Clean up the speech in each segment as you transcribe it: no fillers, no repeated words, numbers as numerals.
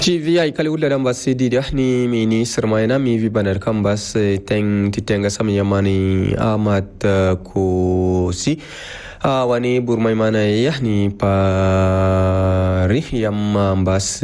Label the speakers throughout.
Speaker 1: GVI kali ulla dan bas di dahni minister mayna mi vi banar kan bas teng titenga sam yamani Ahmad Kusi wani burmai mana yahni pari yam bas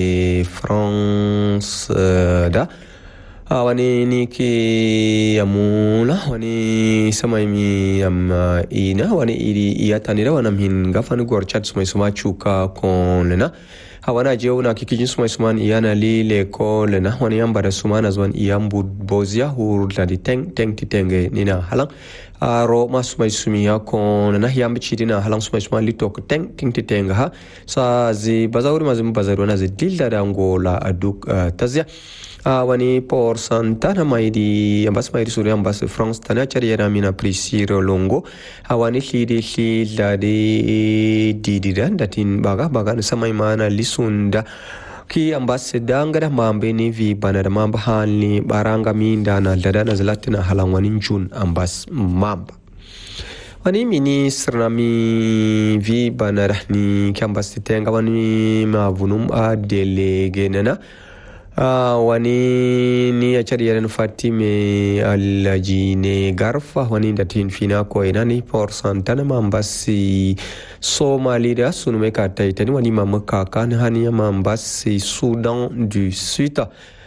Speaker 1: France da wani ni ki yamula wani samai mi am ina wani iri iyatani da wanam hin gafan gorchat sumai suma chuka konlena hawana jeuna kikijin suma iyana lile ko lena wani yamba da sumana zwan iyambu bozia hurla di teng titenge nina halang aro masumai sumia kon na yamba chidina halang suma litok teng titenga ha sa zi bazawuri mazim bazaruna zi dilda da ngola aduk tazia wani por santana maidi ambas maidi suri ambas France tana chari yana mina prisiro longo wani lidi dididan datin baga samai mana lisunda ki ambas dangada mambe ni vi banada mamba halni baranga minda na dadana zalatina halang wani jun ambas mamba wani minister na mi vi banada ni kambas tenga wani mavunum delege nana wani ni ya chari yaren Fatime Alajine Garfa wani datin fina ko inani por santana mambasi Somali da sunume ka taitani wani mamaka kan hani mambasi Sudan du Sud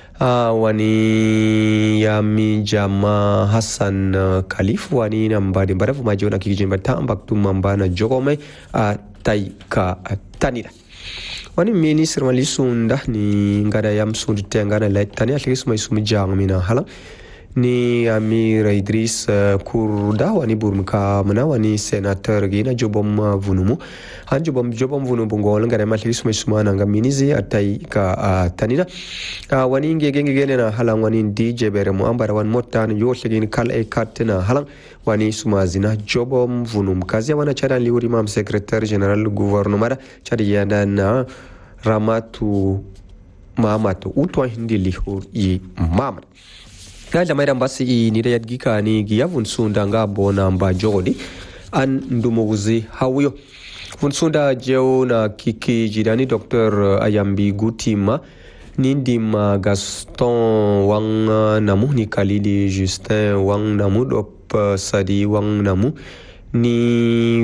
Speaker 1: wani ya mi jama Hassan Khalif wani nambadi barafu majona kijimba tambak tumambana jogome taika tanida wani minister mali sunda ni ngada yam sundi tengana letani atlis mai sumi jangmina hala ni Amir Idris Kurda wani burmka mana wani senator gina jobom vunumu han jobom vunu bungol ngada matlis mai sumana ngam minizi atai ka tanina wani ngege na hala wani DJ bere mu ambara wan motan yo shegin kal e katina hala wani sumazina jobom vunum kazi wana chara liuri mam secretary general gouvernement chari yana na Ramatu Mamatu utwa hindi liho i mamad kada mai basi ni da yadgika ni giyavun sunda ngabo na mba jodi an ndumuguzi hawiyo funsunda jeo na kiki jidani Dr. Ayambi Gutima nindima Gaston wang namu ni Kalidi Justin wang namu dop sadi wang namu ni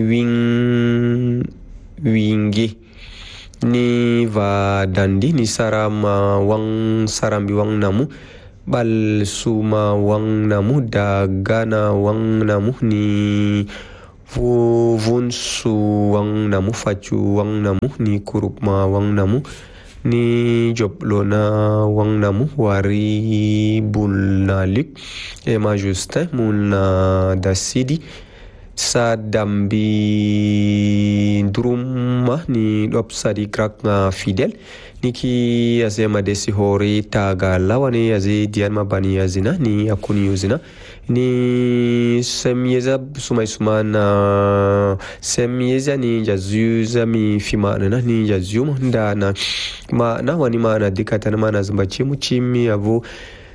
Speaker 1: wingi ni va dandi ni sarama wang sarambi wang namu bal suma wang namu dagana wang namu ni vunsu wang namu facu wang namu ni kurupma wang namu ni joblona wang namu wari bulnalik ema Justin mulna dasidi sadambi drumma ni dopsadi krak nga fidel niki azema desi hori taga lawani azi dianma bani azina ni akuni uzina ni semyeza sumana semyeza ni jazuza mi fimana ni jazum ndana ma na wani mana dikatana mana zimbachi muchimi avu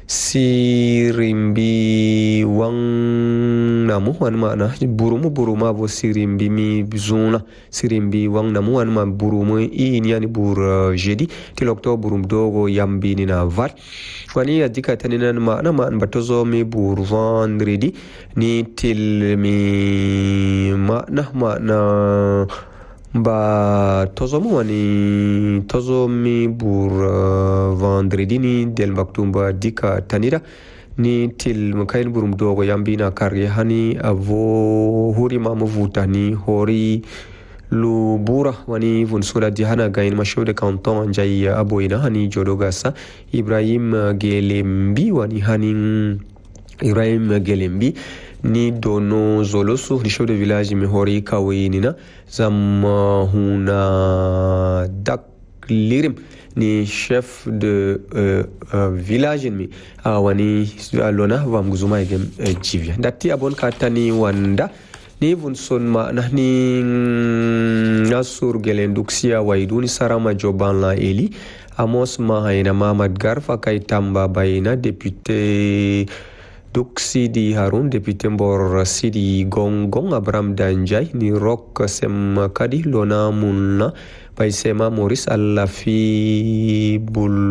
Speaker 1: sirimbi wang namu wan mana buruma vo sirimbi mi zona sirimbi wang namu wan ma burumu ini yani bur jeudi til octobre dogo yambi ni na vat wani adika tanina mana man batozo mi bur vendredi ni til mi mana ba tozomu wani tozomi bur vendredi ni del maktumba dika tanira ni til makail burum dogo yambina karye hani avo huri mamu vutani hori lubura wani vunsula dihana gain mashode canton jay aboina hani jodogasa Ibrahim Gelembi wani hani Ibrahim Gelembi ni dono zolosu ni chef de village mi hori kawinina zam huna dak lirim ni chef de village mi wani alona vamguzuma egem jivya dati abon katani wanda ni vunson ma nahni nasur gelenduksia waiduni sarama joban la eli amos ma hayna Mamad Garfa kay tamba bayina député Duk Sidi Harun député Mbor Sidi Gongong Abraham Danjay ni Rock Sem Kadi Lona Munna Paisema Maurice Alafi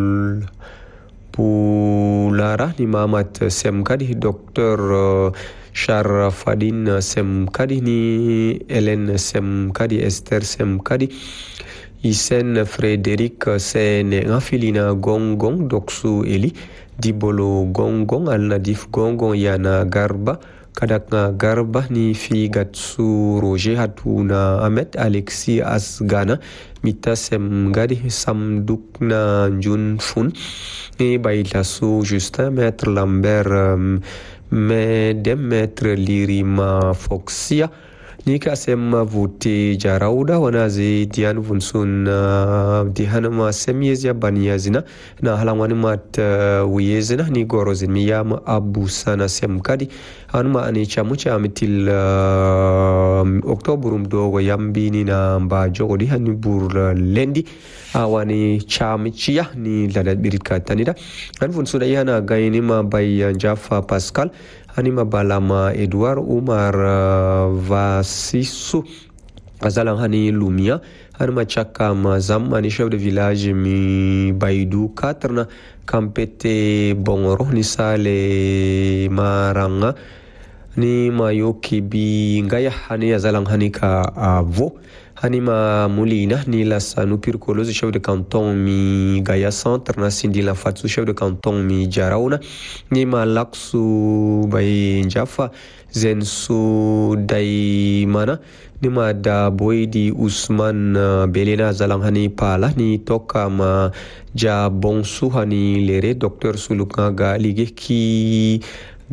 Speaker 1: Bulara ni Mamat Sem Kadi Dr Sharafadin Sem Kadi ni Hélène Sem Kadi Esther Sem Kadi Isen Frédéric Sene Ngafilina Gongong Doksu Eli Dibolo Gongong Al-Nadif Gongong Yana Garba Kadakna Garba ni Figatsu Roger Hatuna Ahmed Alexis Asgana Mita Semgadi Samdukna Njun Fun ni Bailasu Justin Maître Lambert Maître Lirima Foxia ni kasema vote jarauda wanazi dian vunsun dihanama semyezia baniyazina na halangwani mat wiyezina ni gorozin miyama abu sana semkadi anuma ani chamucha amitil oktoburum dogo yambini na mba jogo di hani bur lendi awani chamichia ni ladat birika tanida an vunsun yana gaini ma bay Jaffa Pascal Anima Balama Edouard Umar Vasisu Azalang Hani Lumia Anima Chaka Mazam Ani chef de village mi Baidou 4 Kampete Bongoro ni Sale Maranga ni Mayoki bi Ngaya Hani Azalang Hani ka Avo Hanima Moulina ni la Sanou Pircoloze chef de canton mi Gaya Centre na Sindi la Fatsu chef de canton mi Jarauna ni ma Laksu bay Jaffa Zensu Daimana ni ma da Boydi Usman Belena Zalanghani Pala ni toka ma ja Bonsu hani lere Dr Sulukaga lige ki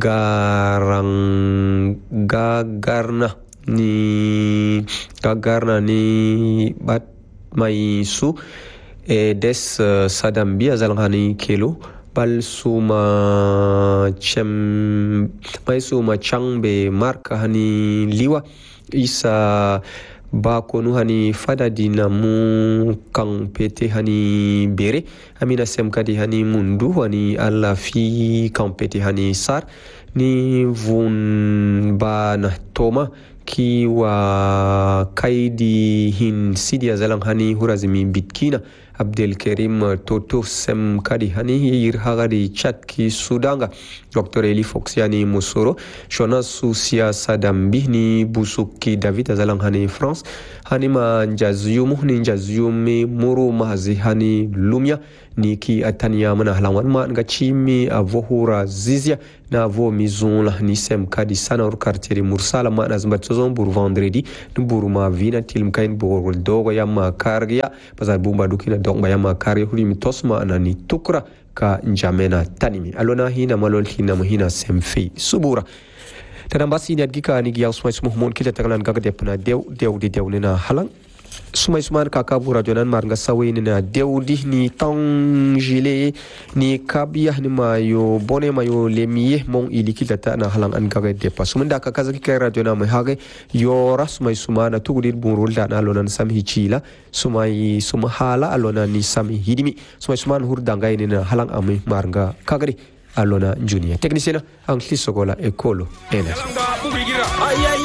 Speaker 1: gagarna ni bat maisu des sadambi azalghani kelo bal suma changbe marka hani liwa isa ba konu hani fada dinamu kang pete hani bere amina semkadi hani mundu hani alla fi kang pete hani sar ni vun bana toma ki wa kaidi hin sidia zalang hani hurazimi bitkina Abdel Karim Toto Sem Kadi hani yirhagadi chat ki Sudanga Dr. Eli Foxiani Musoro Shona Susia Sadambi ni Busuki David Azalang hani France hani ma njaziyumu ni njaziyumi muru mahazi hani lumia ni ki atania mana halangwan ma nga chimi avohura zizia na avo mizunla ni Sem Kadi sana ur quartier Mursala ma nazmbat sozon bur vendredi buru ma vina tilim kain bur dogo ya ma kargia pasa bumba dukina dogma ya ma kargia huli tosma anani tukra ka njamena tanimi alona hina malol hina muhina semfi subura tanambasi ni adgika ni giyaw sumay sumuhmon kita tagalan gagadepna dew nina halang sumay suman kakabura jonan marga sawini na dewdi ni tangile ni kabiyah ni mayo bone mayo lemiye mon ilikita ta na halang an gaga depa sumanda kakazaki kera jona mai hage yora sumay sumana tugudir burul da na lonan samhi chila sumay sumhala alona ni samhi hidimi sumay suman hurdanga ni na halang ame marga kagari alona junior technicien ang hlisogola ekolo ena